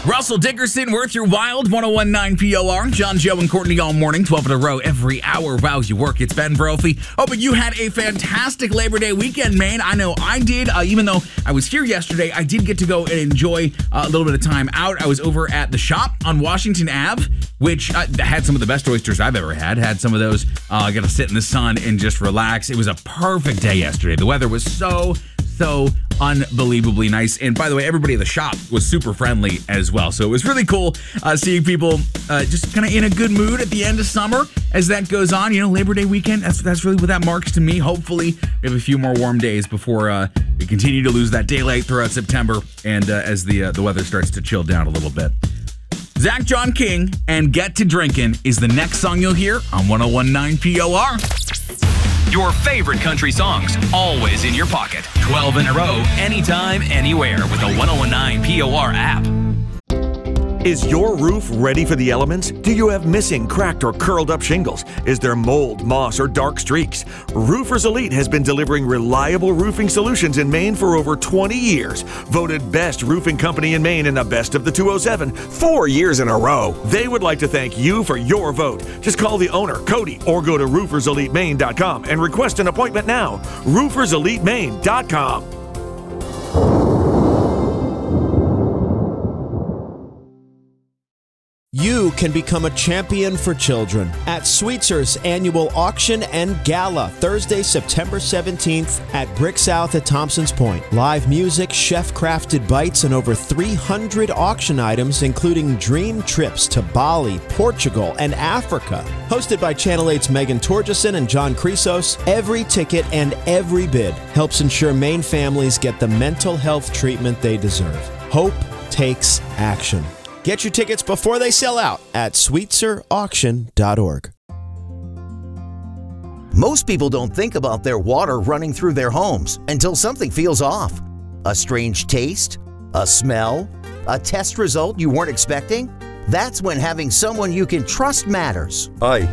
Russell Dickerson, Worth Your Wild, 101.9 POR. John, Joe, and Courtney all morning, 12 in a row, every hour. Wow, you work. It's Ben Brophy. Hoping you had a fantastic Labor Day weekend, man. I know I did. Even though I was here yesterday, I did get to go and enjoy a little bit of time out. I was over at the shop on Washington Ave, which had some of the best oysters I've ever had. Had some of those. I got to sit in the sun and just relax. It was a perfect day yesterday. The weather was so unbelievably nice. And by the way, everybody at the shop was super friendly as well. So it was really cool seeing people just kind of in a good mood at the end of summer as that goes on. You know, Labor Day weekend, that's really what that marks to me. Hopefully we have a few more warm days before we continue to lose that daylight throughout September and as the weather starts to chill down a little bit. Zach John King and Get to Drinkin' is the next song you'll hear on 101.9 POR. Your favorite country songs, always in your pocket. 12 in a row, anytime, anywhere with the 101.9 POR app. Is your roof ready for the elements? Do you have missing, cracked, or curled up shingles? Is there mold, moss, or dark streaks? Roofers Elite has been delivering reliable roofing solutions in Maine for over 20 years. Voted best roofing company in Maine in the Best of the 207 4 years in a row. They would like to thank you for your vote. Just call the owner, Cody, or go to rooferselitemaine.com and request an appointment now. rooferselitemaine.com. You can become a champion for children at Sweetzer's annual auction and gala, Thursday, September 17th at Brick South at Thompson's Point. Live music, chef-crafted bites, and over 300 auction items, including dream trips to Bali, Portugal, and Africa. Hosted by Channel 8's Megan Torgeson and John Chrysos, every ticket and every bid helps ensure Maine families get the mental health treatment they deserve. Hope takes action. Get your tickets before they sell out at sweetzerauction.org. Most people don't think about their water running through their homes until something feels off. A strange taste? A smell? A test result you weren't expecting? That's when having someone you can trust matters. Hi,